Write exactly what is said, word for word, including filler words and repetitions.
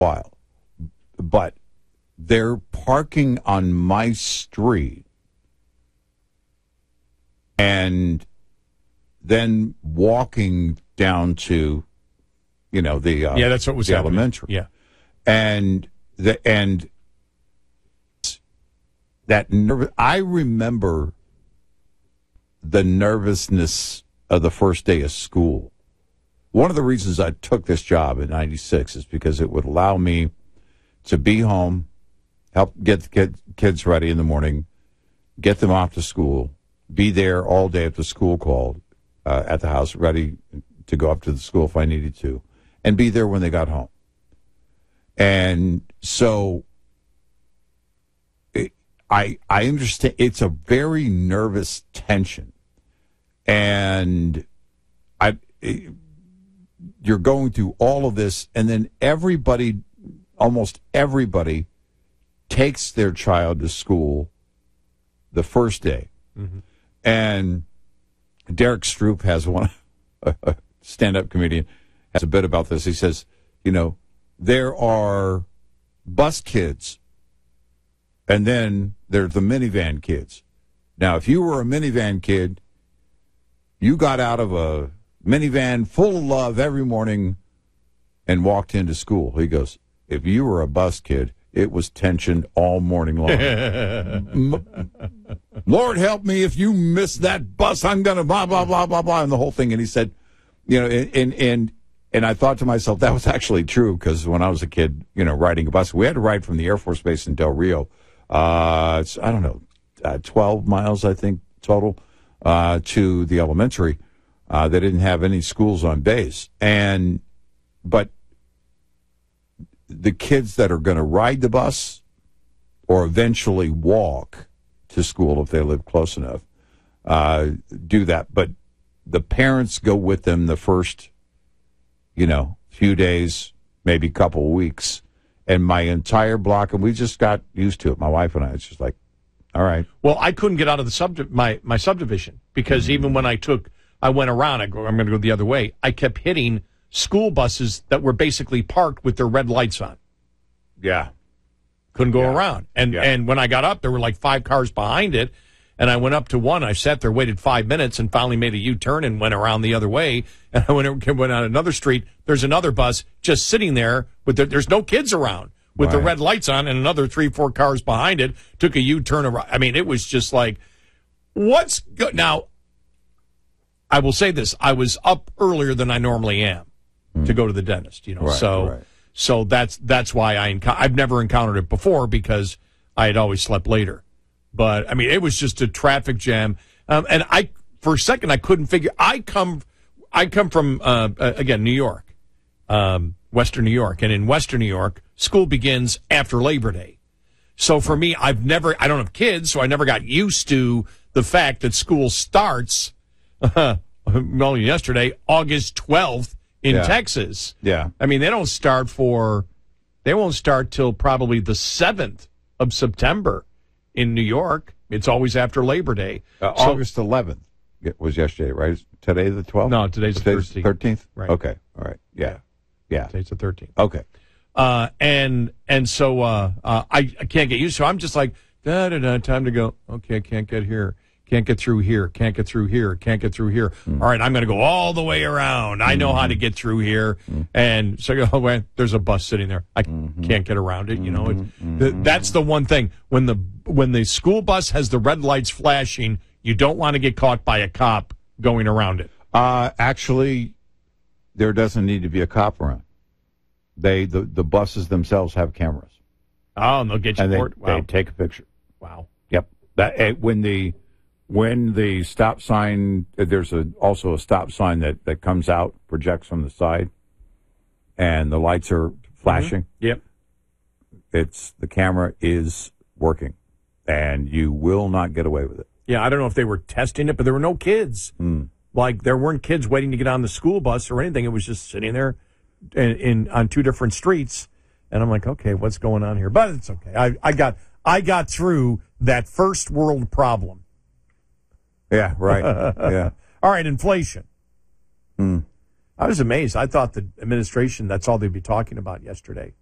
while. But they're parking on my street and then walking down to, you know, the uh, yeah, that's what was the happening. elementary. Yeah, and the and that nerve. I remember the nervousness of the first day of school. One of the reasons I took this job in ninety-six is because it would allow me to be home, help get get kids ready in the morning, get them off to school, be there all day if the school called, uh, at the house, ready to go up to the school if I needed to, and be there when they got home. And so it, I I understand it's a very nervous tension, and I. It, you're going through all of this, and then everybody, almost everybody, takes their child to school the first day. Mm-hmm. And Derek Stroop has one, a stand-up comedian, has a bit about this. He says, you know, there are bus kids, and then there's the minivan kids. Now, if you were a minivan kid, you got out of a minivan full of love every morning and walked into school. He goes, if you were a bus kid, it was tension all morning long. M- Lord help me, if you miss that bus, I'm going to blah, blah, blah, blah, blah, and the whole thing. And he said, you know, and, and, and I thought to myself, that was actually true, because when I was a kid, you know, riding a bus, we had to ride from the Air Force Base in Del Rio. Uh, it's, I don't know, uh, twelve miles, I think, total, uh, to the elementary. Uh, they didn't have any schools on base. And, but the kids that are going to ride the bus or eventually walk to school if they live close enough, uh, do that. But the parents go with them the first, you know, few days, maybe couple of weeks. And my entire block, and we just got used to it, my wife and I, it's just like, all right. Well, I couldn't get out of the subdi- my, my subdivision, because mm-hmm. even when I took I went around. I go, I'm going to go the other way. I kept hitting school buses that were basically parked with their red lights on. Yeah. Couldn't go yeah. around. And yeah. and when I got up, there were like five cars behind it. And I went up to one. I sat there, waited five minutes, and finally made a U-turn and went around the other way. And I went, went on another street. There's another bus just sitting there. With the, there's no kids around with right. the red lights on, and another three, four cars behind it. Took a U-turn around. I mean, it was just like, what's good? Now, I will say this: I was up earlier than I normally am mm. to go to the dentist. You know, right, so right. so that's that's why I enco- I've never encountered it before, because I had always slept later. But I mean, it was just a traffic jam, um, and I for a second I couldn't figure. I come I come from uh, again New York, um, Western New York, and in Western New York, school begins after Labor Day. So for me, I've never I don't have kids, so I never got used to the fact that school starts. Uh, well, yesterday, August twelfth in yeah. Texas. Yeah. I mean, they don't start for, they won't start till probably the seventh of September in New York. It's always after Labor Day. Uh, so, August eleventh was yesterday, right? Is today the twelfth? No, today's the today's thirteenth. thirteenth? Right. Okay. All right. Yeah. Yeah. Today's the thirteenth. Okay. Uh, and, and so, uh, uh, I, I can't get used to it. I'm just like, da, da, da, time to go. Okay. I can't get here. Can't get through here. Can't get through here. Can't get through here. Mm. All right, I'm going to go all the way around. I know mm-hmm. how to get through here. Mm. And so I go, oh, wait, there's a bus sitting there. I mm-hmm. can't get around it. You know, it, mm-hmm. th- that's the one thing. When the when the school bus has the red lights flashing, you don't want to get caught by a cop going around it. Uh, actually, there doesn't need to be a cop around. They the, the buses themselves have cameras. Oh, and they'll get you and for they, it? Wow. They take a picture. Wow. Yep. That when the When the stop sign, there's a, also a stop sign that, that comes out, projects from the side, and the lights are flashing. Mm-hmm. Yep. It's, the camera is working, and you will not get away with it. Yeah, I don't know if they were testing it, but there were no kids. Mm. Like, there weren't kids waiting to get on the school bus or anything. It was just sitting there in, in on two different streets, and I'm like, okay, what's going on here? But it's okay. I, I got I got through that first world problem. Yeah, right. Yeah. All right, inflation. Mm. I was amazed. I thought the administration, that's all they'd be talking about yesterday.